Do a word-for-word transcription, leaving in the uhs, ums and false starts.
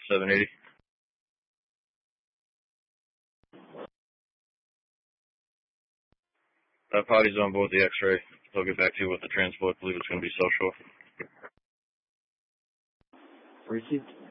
seven eighty. Uh, Potty's on board the X-ray. I'll get back to you with the transport. I believe it's going to be South Shore. Received.